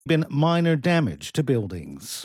been minor damage to buildings.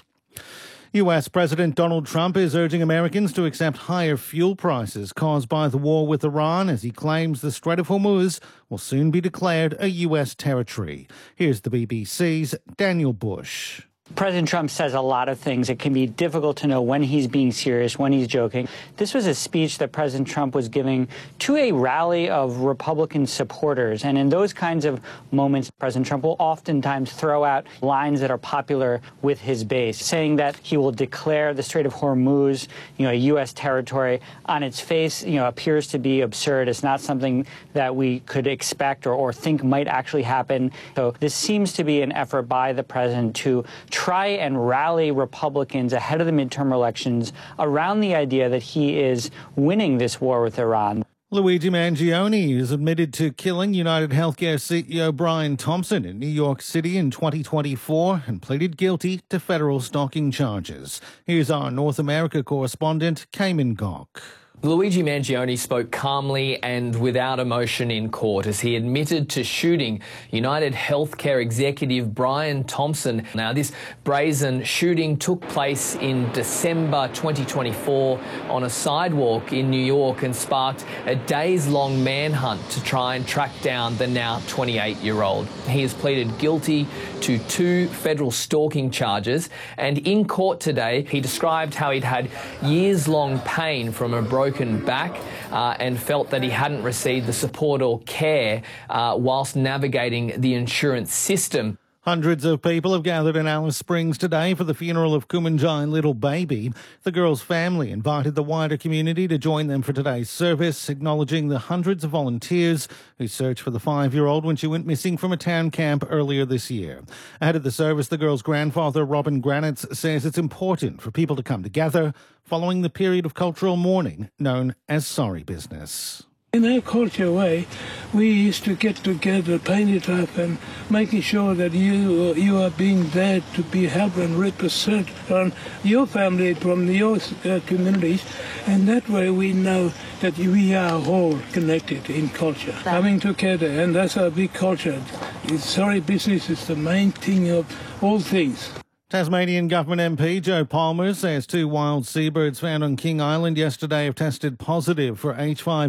U.S. President Donald Trump is urging Americans to accept higher fuel prices caused by the war with Iran as he claims the Strait of Hormuz will soon be declared a U.S. territory. Here's the BBC's Daniel Bush. President Trump says a lot of things. It can be difficult to know when he's being serious, when he's joking. This was a speech that President Trump was giving to a rally of Republican supporters. And in those kinds of moments, President Trump will oftentimes throw out lines that are popular with his base, saying that he will declare the Strait of Hormuz, a U.S. territory. On its face, appears to be absurd. It's not something that we could expect or think might actually happen. So this seems to be an effort by the president to try and rally Republicans ahead of the midterm elections around the idea that he is winning this war with Iran. Luigi Mangione is admitted to killing United Healthcare CEO Brian Thompson in New York City in 2024 and pleaded guilty to federal stalking charges. Here's our North America correspondent, Cayman Gok. Luigi Mangione spoke calmly and without emotion in court as he admitted to shooting United Healthcare executive Brian Thompson. Now, this brazen shooting took place in December 2024 on a sidewalk in New York and sparked a days-long manhunt to try and track down the now 28-year-old. He has pleaded guilty to 2 federal stalking charges, and in court today, he described how he'd had years-long pain from a broken back and felt that he hadn't received the support or care whilst navigating the insurance system. Hundreds of people have gathered in Alice Springs today for the funeral of Kumanjain little baby. The girl's family invited the wider community to join them for today's service, acknowledging the hundreds of volunteers who searched for the 5-year-old when she went missing from a town camp earlier this year. Ahead of the service, the girl's grandfather, Robin Granitz, says it's important for people to come together following the period of cultural mourning known as sorry business. In our culture way, we used to get together, paint it up, and making sure that you are being there to be helped and represent on your family from your communities, and that way we know that we are all connected in culture, coming together, and that's our big culture. Sorry business is the main thing of all things. Tasmanian Government MP Joe Palmer says 2 wild seabirds found on King Island yesterday have tested positive for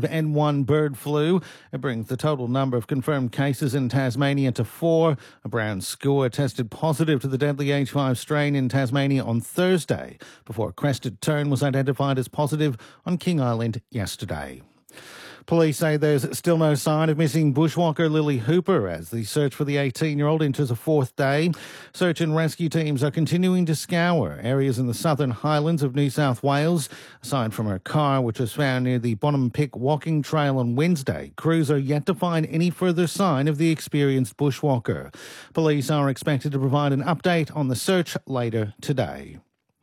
H5N1 bird flu. It brings the total number of confirmed cases in Tasmania to 4. A brown skua tested positive to the deadly H5 strain in Tasmania on Thursday, before a crested tern was identified as positive on King Island yesterday. Police say there's still no sign of missing bushwalker Lily Hooper as the search for the 18-year-old enters a 4th day. Search and rescue teams are continuing to scour areas in the southern highlands of New South Wales. Aside from her car, which was found near the Bonham-Pick walking trail on Wednesday, crews are yet to find any further sign of the experienced bushwalker. Police are expected to provide an update on the search later today.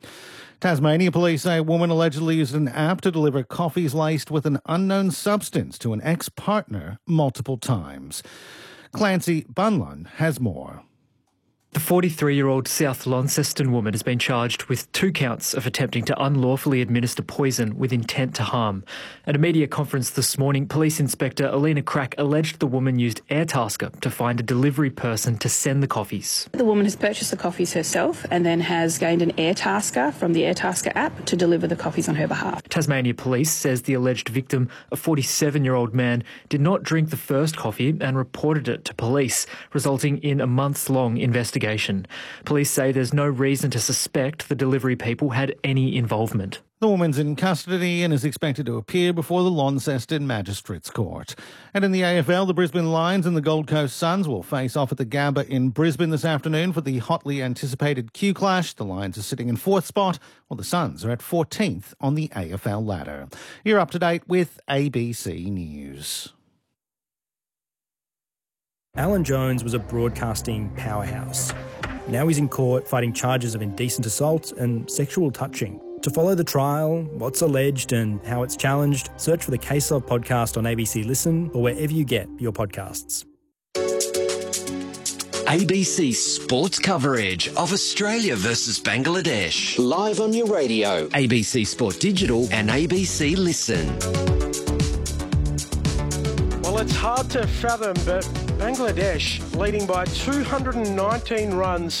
Tasmania police say a woman allegedly used an app to deliver coffees laced with an unknown substance to an ex-partner multiple times. Clancy Bunlun has more. The 43-year-old South Launceston woman has been charged with 2 counts of attempting to unlawfully administer poison with intent to harm. At a media conference this morning, Police Inspector Alina Crack alleged the woman used Airtasker to find a delivery person to send the coffees. The woman has purchased the coffees herself and then has gained an Airtasker from the Airtasker app to deliver the coffees on her behalf. Tasmania Police says the alleged victim, a 47-year-old man, did not drink the first coffee and reported it to police, resulting in a months-long investigation. Police say there's no reason to suspect the delivery people had any involvement. The woman's in custody and is expected to appear before the Launceston Magistrates Court. And in the AFL, the Brisbane Lions and the Gold Coast Suns will face off at the Gabba in Brisbane this afternoon for the hotly anticipated Q Clash. The Lions are sitting in 4th spot, while the Suns are at 14th on the AFL ladder. You're up to date with ABC News. Alan Jones was a broadcasting powerhouse. Now he's in court fighting charges of indecent assault and sexual touching. To follow the trial, what's alleged and how it's challenged, search for the Case Of podcast on ABC Listen or wherever you get your podcasts. ABC sports coverage of Australia versus Bangladesh. Live on your radio, ABC Sport Digital and ABC Listen. Well, it's hard to fathom, but Bangladesh leading by 219 runs